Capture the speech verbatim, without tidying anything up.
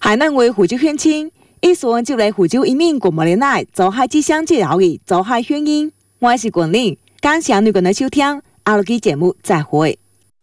海南为湖州乡亲，一说就来湖州一面国贸的奶，做海之乡介绍的做海宣音。我是冠霖，感谢你们的收听，下期节目再会。